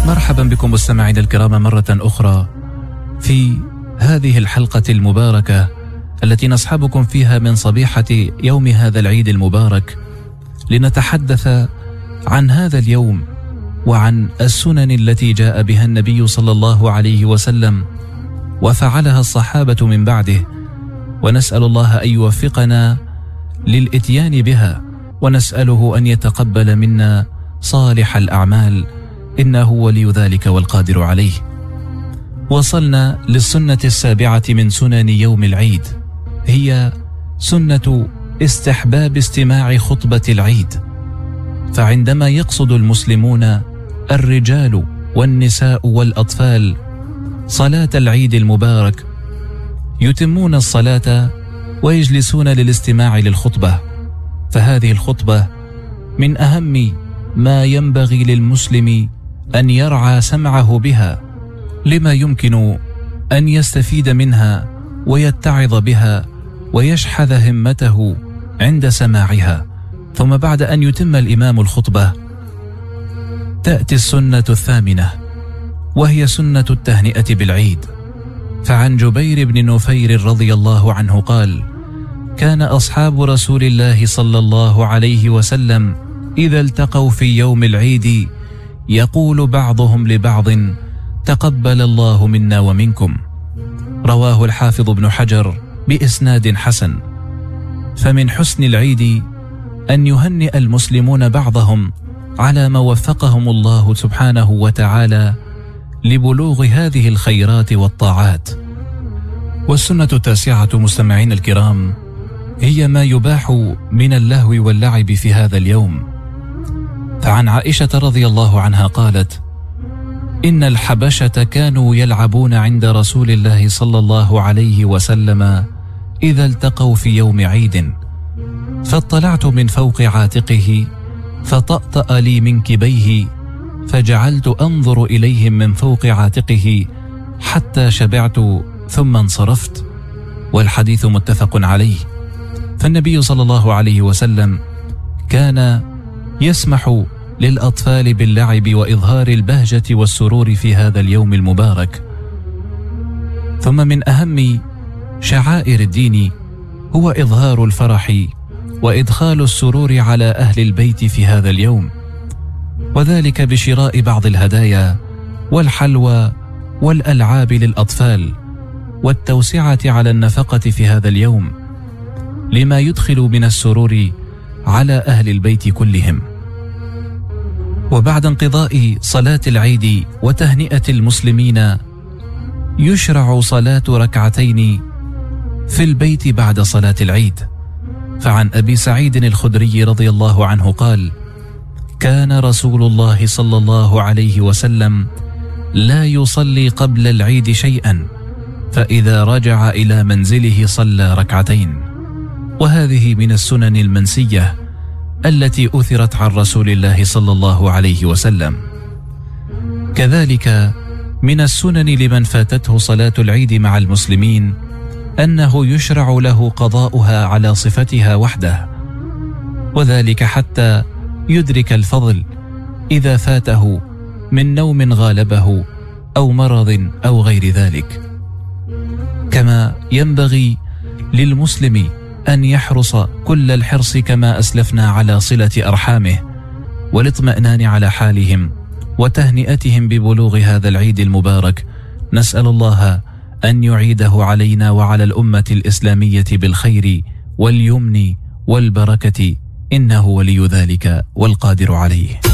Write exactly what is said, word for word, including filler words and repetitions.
مرحبا بكم مستمعينا الكرام مرة أخرى في هذه الحلقة المباركة التي نصحبكم فيها من صبيحة يوم هذا العيد المبارك لنتحدث عن هذا اليوم وعن السنن التي جاء بها النبي صلى الله عليه وسلم وفعلها الصحابة من بعده، ونسأل الله أن يوفقنا للإتيان بها، ونسأله أن يتقبل منا صالح الأعمال، إنه ولي ذلك والقادر عليه. وصلنا للسنة السابعة من سنن يوم العيد، هي سنة استحباب استماع خطبة العيد. فعندما يقصد المسلمون الرجال والنساء والأطفال صلاة العيد المبارك يتمون الصلاة ويجلسون للاستماع للخطبة، فهذه الخطبة من أهم ما ينبغي للمسلم أن يرعى سمعه بها لما يمكن أن يستفيد منها ويتعظ بها ويشحذ همته عند سماعها. ثم بعد أن يتم الإمام الخطبة تأتي السنة الثامنة، وهي سنة التهنئة بالعيد. فعن جبير بن نفير رضي الله عنه قال: كان أصحاب رسول الله صلى الله عليه وسلم إذا التقوا في يوم العيد يقول بعضهم لبعض: تقبل الله منا ومنكم. رواه الحافظ ابن حجر بإسناد حسن. فمن حسن العيد أن يهنئ المسلمون بعضهم على ما وفقهم الله سبحانه وتعالى لبلوغ هذه الخيرات والطاعات. والسنة التاسعة مستمعين الكرام هي ما يباح من اللهو واللعب في هذا اليوم. فعن عائشة رضي الله عنها قالت: إن الحبشة كانوا يلعبون عند رسول الله صلى الله عليه وسلم إذا التقوا في يوم عيد، فاطلعت من فوق عاتقه فطأطأ لي منكبيه، فجعلت أنظر إليهم من فوق عاتقه حتى شبعت ثم انصرفت. والحديث متفق عليه. فالنبي صلى الله عليه وسلم كان يسمح للأطفال باللعب وإظهار البهجة والسرور في هذا اليوم المبارك. ثم من أهم شعائر الدين هو إظهار الفرح وإدخال السرور على أهل البيت في هذا اليوم، وذلك بشراء بعض الهدايا والحلوى والألعاب للأطفال، والتوسعة على النفقة في هذا اليوم لما يدخل من السرور على أهل البيت كلهم. وبعد انقضاء صلاة العيد وتهنئة المسلمين يشرع صلاة ركعتين في البيت بعد صلاة العيد. فعن أبي سعيد الخدري رضي الله عنه قال: كان رسول الله صلى الله عليه وسلم لا يصلي قبل العيد شيئا، فإذا رجع إلى منزله صلى ركعتين. وهذه من السنن المنسية التي أثرت عن رسول الله صلى الله عليه وسلم. كذلك من السنن لمن فاتته صلاة العيد مع المسلمين أنه يشرع له قضاؤها على صفتها وحده، وذلك حتى يدرك الفضل إذا فاته من نوم غالبه أو مرض أو غير ذلك. كما ينبغي للمسلم أن يحرص كل الحرص كما أسلفنا على صلة أرحامه والاطمئنان على حالهم وتهنئتهم ببلوغ هذا العيد المبارك. نسأل الله أن يعيده علينا وعلى الأمة الإسلامية بالخير واليمن والبركة، إنه ولي ذلك والقادر عليه.